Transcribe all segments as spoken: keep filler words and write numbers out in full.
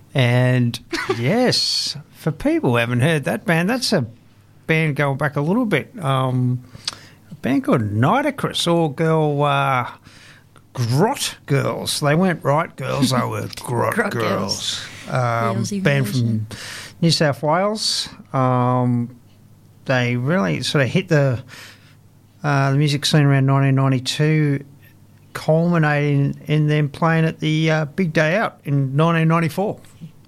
And, yes, for people who haven't heard that band, that's a band going back a little bit. Um, a band called Nitocris, all girl uh, grot girls. They weren't right girls, they were grot, Grot girls. girls. Um, Walesy band version. from New South Wales. Um, they really sort of hit the uh, the music scene around nineteen ninety-two, culminating in them playing at the uh, Big Day Out in nineteen ninety-four.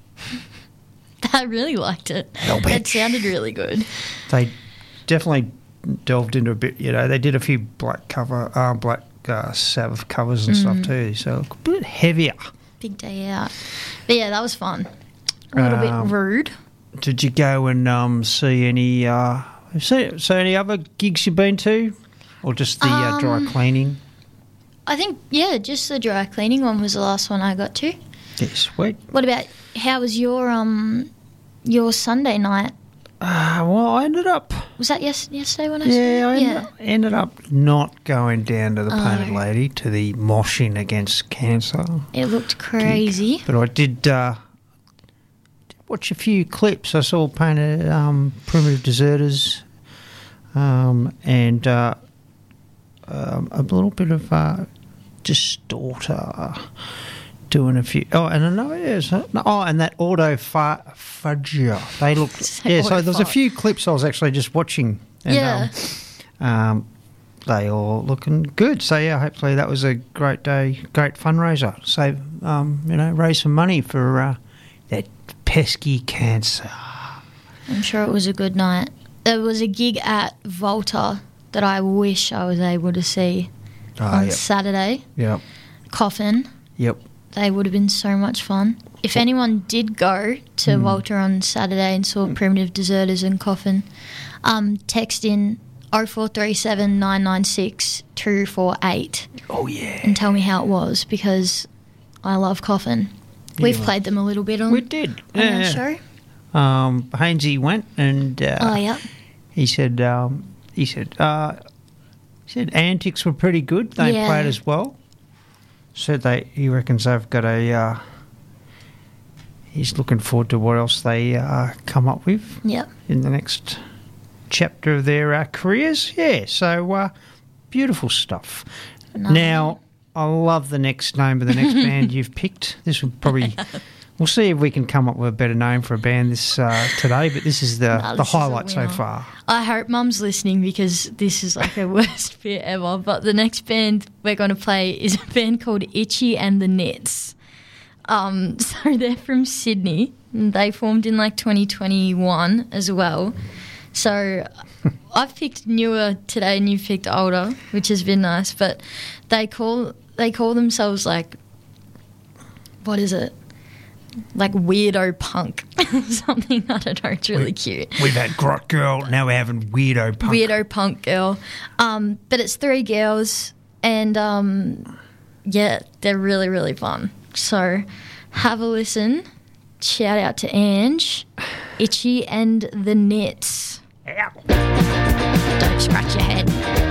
I really liked it. Hell, It bitch. sounded really good. They definitely delved into a bit, you know, they did a few black cover, uh, black uh, Sabbath covers and stuff too, so a bit heavier. Big day out. But yeah, that was fun. A little Um, bit rude. Did you go and um, see any, uh, see, so any other gigs you've been to? Or just the uh, dry Um, cleaning? I think, yeah, just the dry cleaning one was the last one I got to. Yeah, sweet. What about, how was your um your Sunday night? Uh, well, I ended up, Was that yes, yesterday when I saw yeah, I you? ended, up, ended up not going down to the Painted Oh. Lady, to the Moshing Against Cancer. It looked crazy. But I did, uh, did watch a few clips. I saw Painted um, Primitive Deserters um, and uh, um, a little bit of uh, Distorter doing a few. Oh, and another, yes, uh, oh, and that Auto Fudger. They looked, Say yeah. So Auto there's a Fudge. few clips I was actually just watching. And, Yeah. Um, um, they all looking good. So yeah, hopefully that was a great day, great fundraiser. Save, um, you know, raise some money for uh, that pesky cancer. I'm sure it was a good night. There was a gig at Volta that I wish I was able to see Oh, on yep, Saturday. yep, Coffin. yep. They would have been so much fun. If anyone did go to Hmm. Volta on Saturday and saw Primitive Deserters and Coffin, um, text in oh four three seven nine nine six two four eight Oh yeah. and tell me how it was, because I love Coffin. We've Yeah. played them a little bit on, We did. on Yeah, our yeah. show. Um, Hainsey went and uh, Oh, yeah. he said, um, he said, uh, he said Antics were pretty good. They Yeah. played as well. Said they, he reckons they've got a. Uh, he's looking forward to what else they uh, come up with Yep. in the next chapter of their uh, careers. Yeah, so uh, beautiful stuff. No. Now, I love the next name of the next band you've picked. This would probably. We'll see if we can come up with a better name for a band this uh, today, but this is the, No, the this is a highlight so winner. far. I hope Mum's listening, because this is like her worst fear ever. But the next band we're going to play is a band called Itchy and the Nets. Um, so they're from Sydney. And they formed in like twenty twenty-one as well. So I've picked newer today and you've picked older, which has been nice. But they call they call themselves like, what is it? Like weirdo punk. Something, I don't know, it's really We- cute. We've had Grot Girl, now we're having Weirdo Punk. Weirdo punk girl. Um, but it's three girls, and um, yeah, they're really, really fun. So have a listen. Shout out to Ange, Itchy and the Nets. Ow. Don't scratch your head.